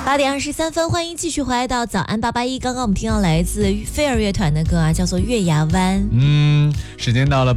8:23，欢迎继续回来到早安881。刚刚我们听到来自飞儿乐团的歌啊，叫做《月牙湾》。 时间到了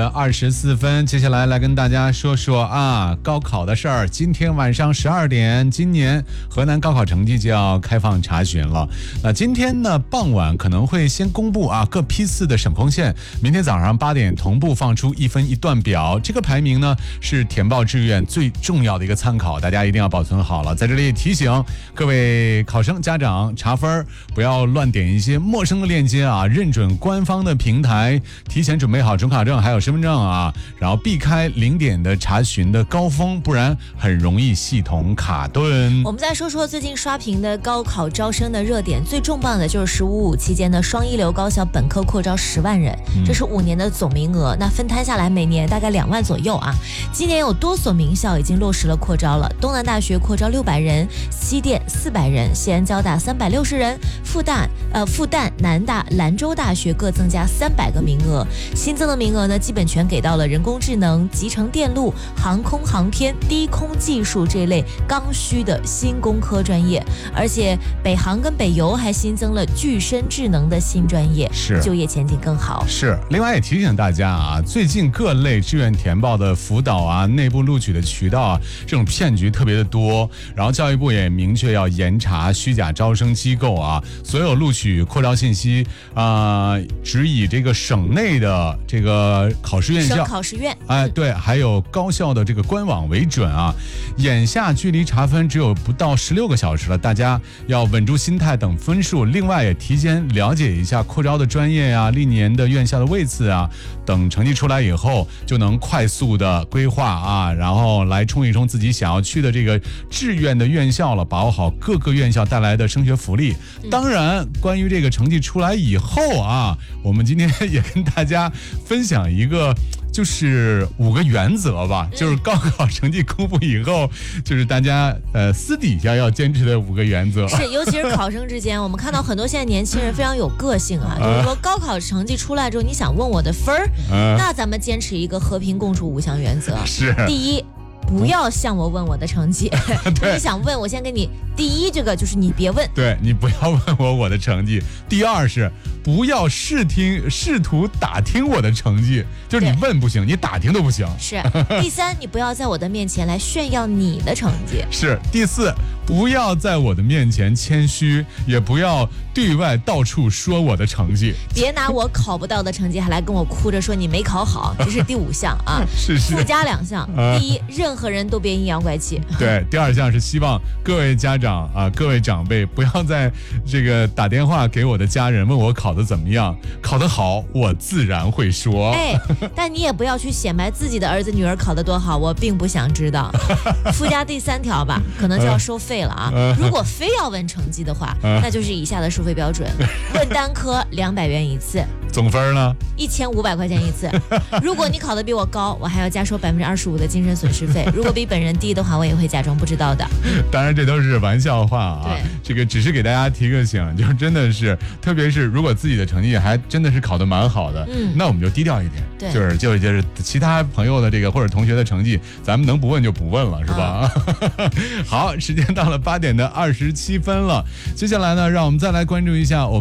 8:24，接下来跟大家说说高考的事儿。今天晚上12点，今年河南高考成绩就要开放查询了。那今天呢傍晚可能会先公布各批次的省控线，明天早上8点同步放出1分1段表。这个排名呢是填报志愿最重要的一个参考，大家一定要保存好了。在这里提醒各位考生家长查分不要乱点一些陌生的链接认准官方的平台，提前准备好准考证还有身份证然后避开0点的查询的高峰，不然很容易系统卡顿。 我们再说说最近刷屏的高考招生的热点，最重磅的就是15.5期间的双一流高校本科扩招10万人，这是5年的总名额，那分摊下来每年大概2万左右今年有多所名校已经落实了扩招了，东南大学扩招600人，西电400人，西安交大360人，复旦、南大、兰州大学各增加300个名额。新增的名额呢，基本全给到了人工智能、集成电路、航空航天、低空技术这类刚需的新工科专业，而且北航跟北邮还新增了具身智能的新专业，就业前景更好。 是，另外也提醒大家最近各类志愿填报的辅导内部录取的渠道这种骗局特别的多，然后教育部也明确要严查虚假招生机构所有录取扩招信息只以这个省内的这个考试院校、 省考试院对，还有高校的这个官网为准眼下距离查分只有不到16个小时了，大家要稳住心态等分数。另外也提前了解一下扩招的专业历年的院校的位次等成绩出来以后就能快速的规划然后来冲一冲自己想要去的这个志愿的院校了，把握好各个院校带来的升学福利。当然关于这个成绩出来以后我们今天也跟大家分享一个就是5个原则吧，就是高考成绩公布以后，就是大家私底下要坚持的5个原则。 是，尤其是考生之间，我们看到很多现在年轻人非常有个性就是说高考成绩出来之后，你想问我的分儿，那咱们坚持一个和平共处5项原则。 是， 第一，不要向我问我的成绩。你想问，我先给你第一，这个就是你别问， 对，你不要问我的成绩。第二是不要试图打听我的成绩，就是你问不行，你打听都不行。 是。第三，你不要在我的面前来炫耀你的成绩。 是。第四，不要在我的面前谦虚，也不要对外到处说我的成绩。 别拿我考不到的成绩还来跟我哭着说你没考好，这是第5项是。 附加2项。第一，任何人都别阴阳怪气。 对。第2项是希望各位家长各位长辈不要在这个打电话给我的家人问我考得怎么样，考得好我自然会说。 但你也不要去显摆自己的儿子女儿考得多好，我并不想知道。附加第3条吧，可能就要收费了如果非要问成绩的话，那就是以下的收费标准：问单科200元一次， 总分呢 1500块钱一次。如果你考得比我高，我还要加收25%的精神损失费。如果比本人低的话，我也会假装不知道的。 当然这都是玩笑话对， 这个只是给大家提个醒，就是真的是，特别是如果自己的成绩还真的是考得蛮好的，那我们就低调一点。 对， 就是其他朋友的这个或者同学的成绩，咱们能不问就不问了，是吧？好，时间到了8:27了，接下来呢，让我们再来关注一下